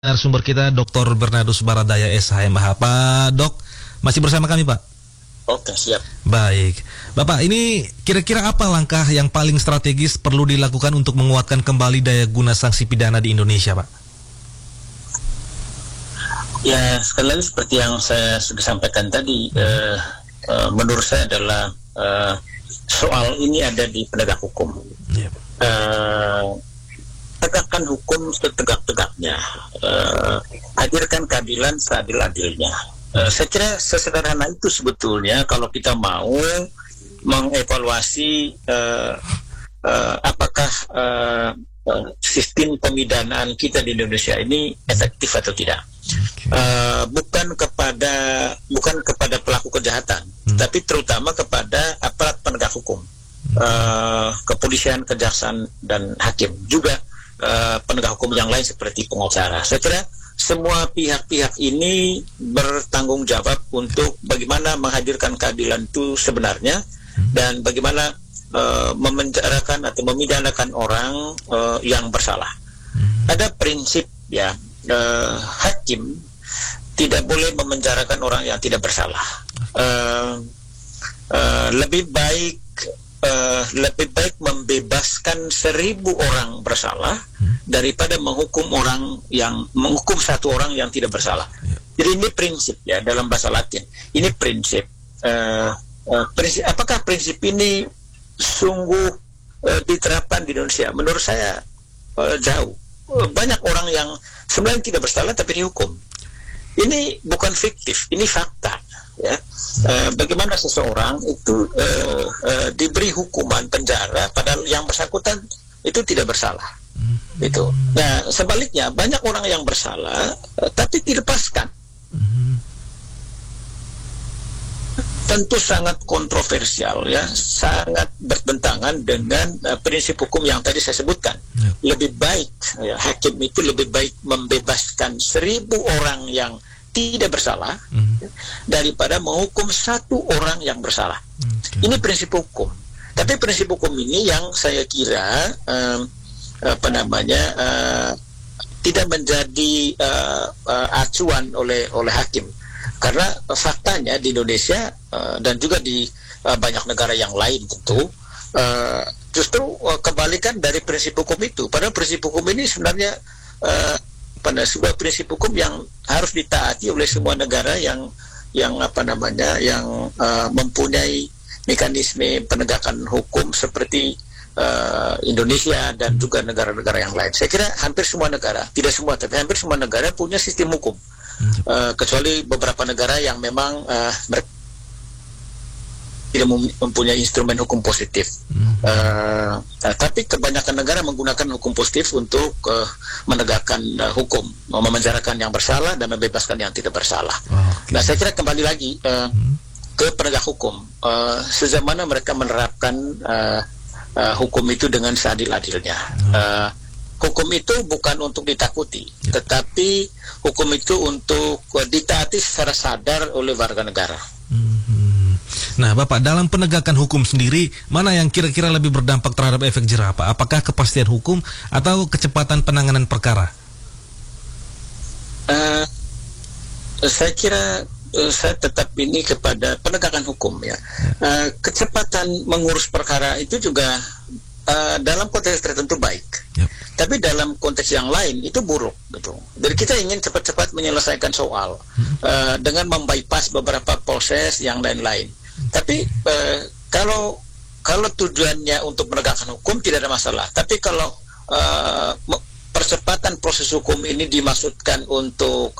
Narasumber kita Dr. Bernardus Baradaya SHMH. Pak Dok, masih bersama kami Pak? Oke, siap. Baik. Bapak, ini kira-kira apa langkah yang paling strategis perlu dilakukan untuk menguatkan kembali daya guna sanksi pidana di Indonesia, Pak? Ya, sekali lagi seperti yang saya sudah sampaikan tadi, menurut saya adalah soal ini ada di penegak hukum. Yep. Tegakkan hukum setegak-tegaknya, hadirkan keadilan seadil-adilnya. Saya kira sesederhana itu sebetulnya kalau kita mau mengevaluasi apakah sistem pemidanaan kita di Indonesia ini efektif atau tidak. Bukan kepada pelaku kejahatan, tapi terutama kepada aparat penegak hukum, kepolisian, kejaksaan, dan hakim, juga penegak hukum yang lain seperti pengacara. Saya kira semua pihak-pihak ini bertanggung jawab untuk bagaimana menghadirkan keadilan itu sebenarnya, dan bagaimana memenjarakan atau memidanakan orang yang bersalah. Ada prinsip ya, hakim tidak boleh memenjarakan orang yang tidak bersalah. Lebih baik membebaskan 1000 orang bersalah daripada menghukum satu orang yang tidak bersalah. Jadi ini prinsip ya dalam bahasa Latin. Ini prinsip. Apakah prinsip ini sungguh diterapkan di Indonesia? Menurut saya jauh. Banyak orang yang sebenarnya tidak bersalah tapi dihukum. Ini bukan fiktif, ini fakta. Ya, bagaimana seseorang itu diberi hukuman penjara padahal yang bersangkutan itu tidak bersalah. Itu. Nah, sebaliknya banyak orang yang bersalah tapi dilepaskan. Tentu sangat kontroversial ya, sangat bertentangan dengan prinsip hukum yang tadi saya sebutkan. Lebih baik ya, hakim itu lebih baik membebaskan 1000 orang yang tidak bersalah daripada menghukum 1 orang yang bersalah. Ini prinsip hukum. Tapi prinsip hukum ini yang saya kira tidak menjadi acuan oleh hakim. Karena faktanya di Indonesia dan juga di banyak negara yang lain tentu justru kebalikan dari prinsip hukum itu. Padahal prinsip hukum ini sebenarnya pada sebuah prinsip hukum yang harus ditaati oleh semua negara yang mempunyai mekanisme penegakan hukum seperti Indonesia dan juga negara-negara yang lain. Saya kira hampir semua negara, tidak semua tapi hampir semua negara punya sistem hukum, kecuali beberapa negara yang memang tidak mempunyai instrumen hukum positif. Tapi kebanyakan negara menggunakan hukum positif untuk menegakkan hukum, memenjarakan yang bersalah dan membebaskan yang tidak bersalah. Nah, saya kira kembali lagi ke penegak hukum. Sejauh mana mereka menerapkan hukum itu dengan seadil-adilnya. Hukum itu bukan untuk ditakuti, tetapi hukum itu untuk ditaati secara sadar oleh warga negara. Nah, Bapak, dalam penegakan hukum sendiri, mana yang kira-kira lebih berdampak terhadap efek jerah, Pak? Apakah kepastian hukum atau kecepatan penanganan perkara? Saya kira saya tetap ini kepada penegakan hukum ya. Kecepatan mengurus perkara itu juga dalam konteks tertentu baik. Tapi dalam konteks yang lain itu buruk gitu. Jadi kita ingin cepat-cepat menyelesaikan soal dengan membypass beberapa proses yang lain-lain. Tapi kalau tujuannya untuk menegakkan hukum tidak ada masalah. Tapi kalau percepatan proses hukum ini dimaksudkan untuk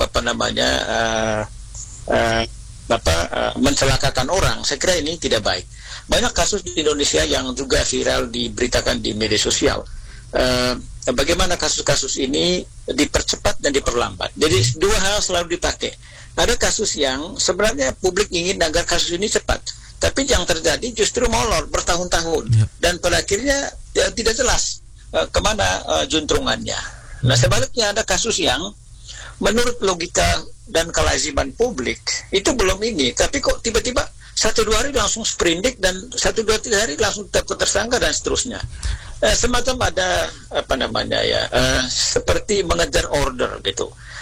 mencelakakan orang, saya kira ini tidak baik. Banyak kasus di Indonesia yang juga viral diberitakan di media sosial. Bagaimana kasus-kasus ini dipercepat dan diperlambat. Jadi 2 hal selalu dipakai. Ada kasus yang sebenarnya publik ingin agar kasus ini cepat, tapi yang terjadi justru molor bertahun-tahun dan pada akhirnya tidak jelas kemana juntrungannya. Nah, sebaliknya ada kasus yang menurut logika dan kelaziman publik itu belum ini, tapi kok tiba-tiba 1-2 hari langsung sprindik dan 1-2-3 hari langsung tetap tersangka dan seterusnya. Semacam ada seperti mengejar order gitu.